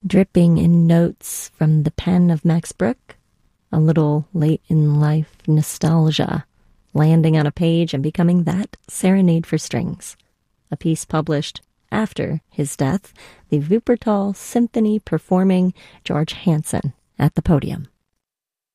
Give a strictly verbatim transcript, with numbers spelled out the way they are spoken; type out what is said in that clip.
Dripping in notes from the pen of Max Bruch, a little late-in-life nostalgia, landing on a page and becoming that Serenade for Strings, a piece published after his death, the Wuppertal Symphony performing George Hansen at the podium.